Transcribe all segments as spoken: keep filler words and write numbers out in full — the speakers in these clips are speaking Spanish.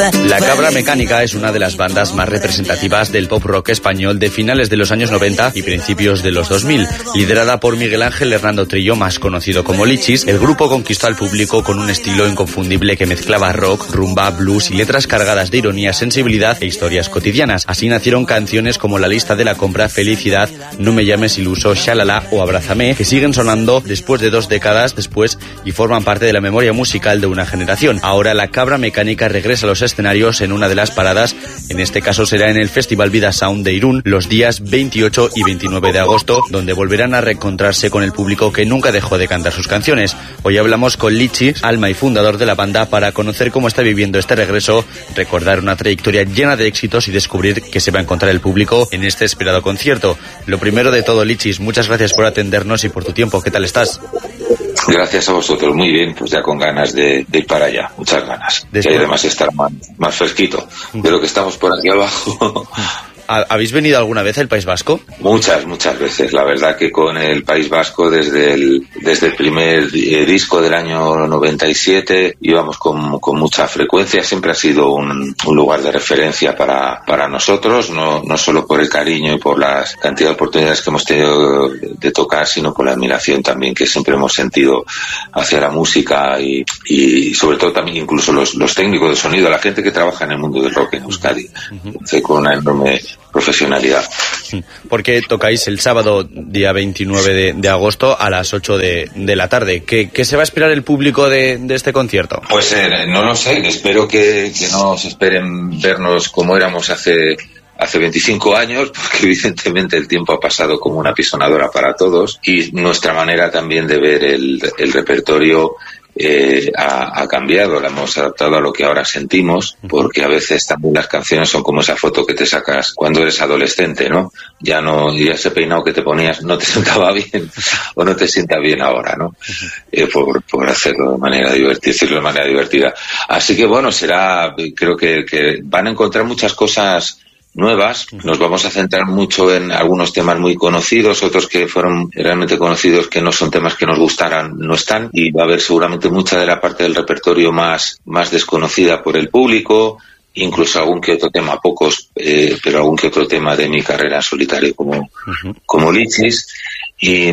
La Cabra Mecánica es una de las bandas más representativas del pop rock español de finales de los años noventa y principios de los dos mil. Liderada por Miguel Ángel Hernando Trillo, más conocido como Lichis, el grupo conquistó al público con un estilo inconfundible que mezclaba rock, rumba, blues y letras cargadas de ironía, sensibilidad e historias cotidianas. Así nacieron canciones como La lista de la compra, Felicidad, No me llames iluso, Shalala o Abrázame, que siguen sonando después de dos décadas después y forman parte de la memoria musical de una generación. Ahora la Cabra Mecánica regresa a los escenarios en una de las paradas, en este caso será en el Festival Vida Sound de Irún, los días veintiocho y veintinueve de agosto, donde volverán a reencontrarse con el público que nunca dejó de cantar sus canciones. Hoy hablamos con Lichis, alma y fundador de la banda, para conocer cómo está viviendo este regreso, recordar una trayectoria llena de éxitos y descubrir qué se va a encontrar el público en este esperado concierto. Lo primero de todo, Lichis, muchas gracias por atendernos y por tu tiempo. ¿Qué tal estás? Gracias a vosotros, muy bien, pues ya con ganas de, de ir para allá, muchas ganas. Después... Y además estar más, más fresquito de lo que estamos por aquí abajo. ¿Habéis venido alguna vez al País Vasco? Muchas, muchas veces. La verdad que con el País Vasco desde el desde el primer eh, disco del año noventa y siete íbamos con, con mucha frecuencia. Siempre ha sido un, un lugar de referencia para, para nosotros, no, no solo por el cariño y por la cantidad de oportunidades que hemos tenido de tocar, sino por la admiración también que siempre hemos sentido hacia la música y, y sobre todo también incluso los, los técnicos de sonido, la gente que trabaja en el mundo del rock en Euskadi, uh-huh. con una enorme profesionalidad. Porque tocáis el sábado día veintinueve de, de agosto a las ocho de, de la tarde. ¿Qué, ¿Qué se va a esperar el público de, de este concierto? Pues eh, no lo sé, espero que, que no se esperen vernos como éramos hace hace veinticinco años, porque evidentemente el tiempo ha pasado como una pisonadora para todos y nuestra manera también de ver el, el repertorio Eh, ha, ha cambiado, la hemos adaptado a lo que ahora sentimos, porque a veces también las canciones son como esa foto que te sacas cuando eres adolescente, ¿no? Ya no, ya ese peinado que te ponías no te sentaba bien o no te sienta bien ahora, ¿no? Eh, por, por hacerlo de manera divertida, decirlo de manera divertida. Así que bueno, será, creo que, que van a encontrar muchas cosas nuevas. Nos vamos a centrar mucho en algunos temas muy conocidos, otros que fueron realmente conocidos que no son temas que nos gustaran, no están, y va a haber seguramente mucha de la parte del repertorio más, más desconocida por el público, incluso algún que otro tema, pocos, eh, pero algún que otro tema de mi carrera en solitario como, uh-huh. como Lichis. Y,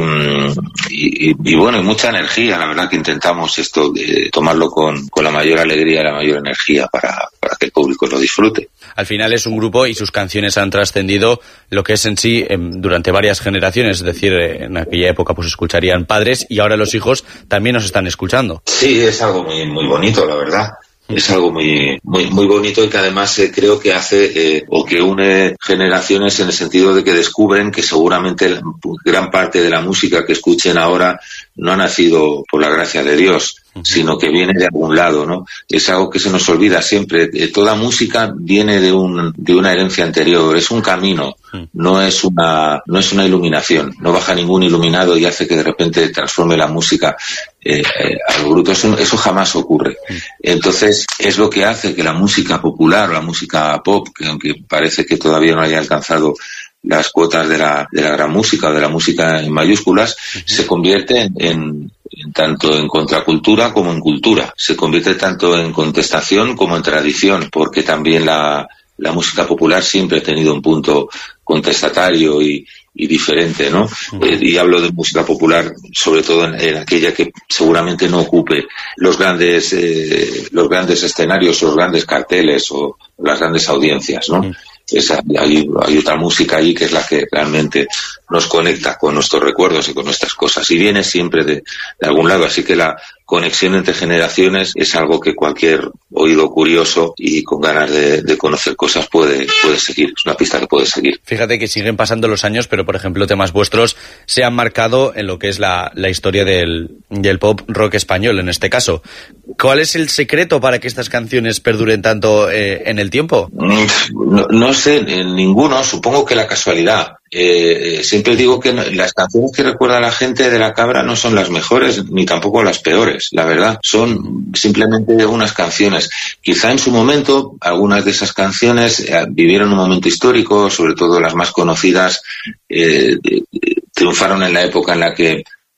y, y bueno, y mucha energía, la verdad que intentamos esto de tomarlo con, con la mayor alegría y la mayor energía para, para que el público lo disfrute. Al final es un grupo y sus canciones han trascendido lo que es en sí eh, durante varias generaciones, es decir, eh, en aquella época pues escucharían padres y ahora los hijos también nos están escuchando. Sí, es algo muy, muy bonito, la verdad. Es algo muy muy muy bonito y que además eh, creo que hace eh, o que une generaciones en el sentido de que descubren que seguramente la, gran parte de la música que escuchen ahora no ha nacido por la gracia de Dios, sino que viene de algún lado, ¿no? Es algo que se nos olvida siempre. Eh, toda música viene de un de una herencia anterior, es un camino, no es una no es una iluminación, no baja ningún iluminado y hace que de repente transforme la música eh, eh, al bruto. Eso, eso jamás ocurre. Entonces es lo que hace que la música popular, la música pop, que aunque parece que todavía no haya alcanzado las cuotas de la de la gran música o de la música en mayúsculas, uh-huh. se convierte en, en, en tanto en contracultura como en cultura, se convierte tanto en contestación como en tradición, porque también la la música popular siempre ha tenido un punto contestatario y, y diferente, ¿no? Uh-huh. Eh, y hablo de música popular sobre todo en, en aquella que seguramente no ocupe los grandes eh, los grandes escenarios, los grandes carteles o las grandes audiencias, ¿no? Uh-huh. Esa, hay, hay otra música allí que es la que realmente nos conecta con nuestros recuerdos y con nuestras cosas y viene siempre de, de algún lado, así que la conexión entre generaciones es algo que cualquier oído curioso y con ganas de, de conocer cosas puede, puede seguir, es una pista que puede seguir. Fíjate que siguen pasando los años, pero por ejemplo temas vuestros se han marcado en lo que es la, la historia del, del pop rock español en este caso. ¿Cuál es el secreto para que estas canciones perduren tanto eh, en el tiempo? No, no sé, ninguno, supongo que la casualidad. Eh, siempre digo que no, las canciones que recuerda la gente de La Cabra no son las mejores ni tampoco las peores, la verdad, son simplemente unas canciones. Quizá en su momento algunas de esas canciones eh, vivieron un momento histórico, sobre todo las más conocidas eh, eh, triunfaron en la época en la que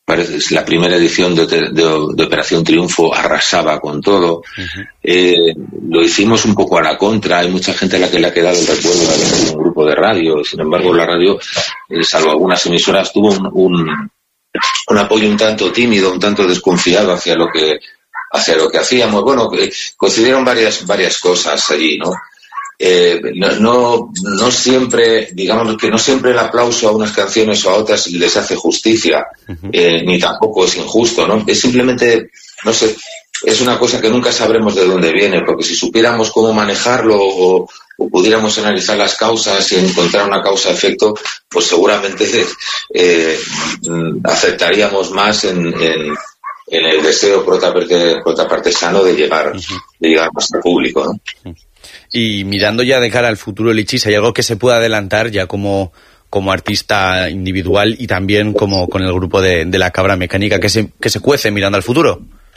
parece es la primera edición de, de, de Operación Triunfo, arrasaba con todo. Uh-huh. Eh, lo hicimos un poco a la contra, hay mucha gente a la que le ha quedado el recuerdo de haber sido un grupo de radio, sin embargo la radio, eh, salvo algunas emisoras, tuvo un, un, un apoyo un tanto tímido, un tanto desconfiado hacia lo que hacia lo que hacíamos. Bueno, eh, coincidieron varias varias cosas allí, ¿no? Eh, no, no, no siempre, digamos que no siempre el aplauso a unas canciones o a otras les hace justicia, eh, ni tampoco es injusto, ¿no? Es simplemente, no sé, es una cosa que nunca sabremos de dónde viene, porque si supiéramos cómo manejarlo o, o pudiéramos analizar las causas y encontrar una causa-efecto, pues seguramente eh, aceptaríamos más en, en, en el deseo protapartesano de llegar, de llegar más al público, ¿no? Y mirando ya de cara al futuro, Lichis, ¿hay algo que se pueda adelantar ya como, como artista individual y también como con el grupo de, de La Cabra Mecánica que se, que se cuece mirando al futuro?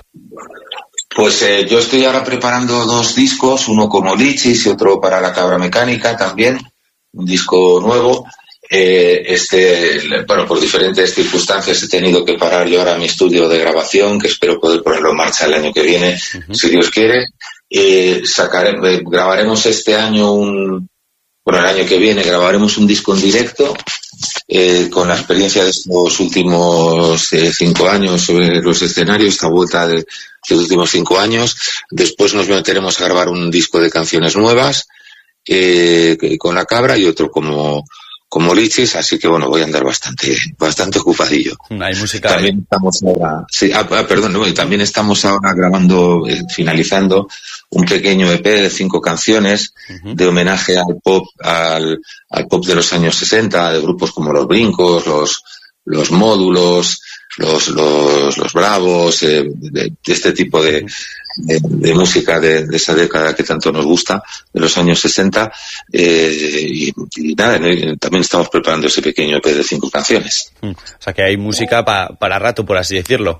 Pues eh, yo estoy ahora preparando dos discos, uno como Lichis y otro para La Cabra Mecánica también, un disco nuevo. Eh, este, bueno, por diferentes circunstancias he tenido que parar yo ahora mi estudio de grabación, que espero poder ponerlo en marcha el año que viene, uh-huh. si Dios quiere. Eh, sacaré, grabaremos este año un, bueno, el año que viene grabaremos un disco en directo, eh, con la experiencia de estos últimos eh, cinco años sobre los escenarios, esta vuelta de, de los últimos cinco años. Después nos meteremos a grabar un disco de canciones nuevas, eh, con La Cabra y otro como como Lichis, así que bueno, voy a andar bastante bastante ocupadillo. Hay música. También estamos ahora, sí, ah, perdón, no, también estamos ahora grabando, eh, finalizando un pequeño E P de cinco canciones uh-huh. de homenaje al pop, al, al pop de los años sesenta, de grupos como Los Brincos, los los Módulos, los los los Bravos, eh, de, de este tipo de uh-huh. De, de música de, de esa década que tanto nos gusta, de los años sesenta, eh, y, y nada, también estamos preparando ese pequeño E P de cinco canciones. O sea que hay música pa, para rato, por así decirlo.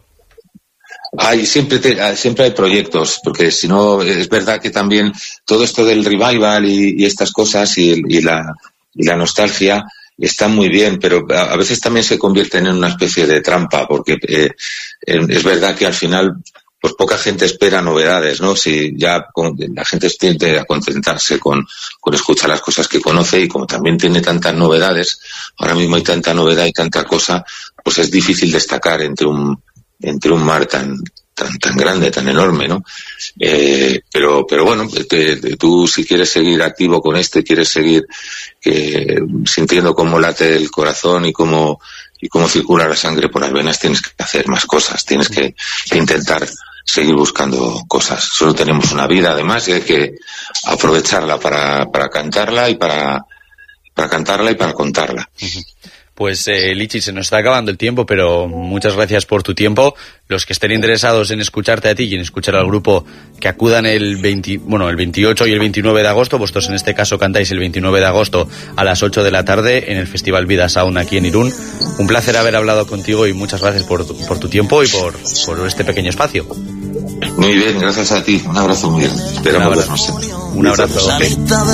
Hay, siempre, te, siempre hay proyectos, porque si no, es verdad que también todo esto del revival y, y estas cosas y, y, la, y la nostalgia están muy bien, pero a, a veces también se convierten en una especie de trampa, porque eh, es verdad que al final pues poca gente espera novedades, ¿no? Si ya con, la gente tiende a contentarse con, con escuchar las cosas que conoce, y como también tiene tantas novedades, ahora mismo hay tanta novedad y tanta cosa, pues es difícil destacar entre un entre un mar tan tan tan grande, tan enorme, ¿no? Eh, pero pero bueno, te, te, tú si quieres seguir activo con esto y quieres seguir que, sintiendo cómo late el corazón y cómo y cómo circula la sangre por las venas, tienes que hacer más cosas, tienes que, que intentar seguir buscando cosas. Solo tenemos una vida, además, y hay que aprovecharla para, para cantarla y para, para cantarla y para contarla. Pues, eh, Lichis, se nos está acabando el tiempo, pero muchas gracias por tu tiempo. Los que estén interesados en escucharte a ti y en escuchar al grupo, que acudan el veinte, bueno, el veintiocho y el veintinueve de agosto. Vosotros en este caso cantáis el veintinueve de agosto a las ocho de la tarde en el Festival Vida Sound aquí en Irún. Un placer haber hablado contigo y muchas gracias por tu, por tu tiempo y por, por este pequeño espacio. Muy bien, gracias a ti. Un abrazo muy grande. Esperamos vernos. Un abrazo.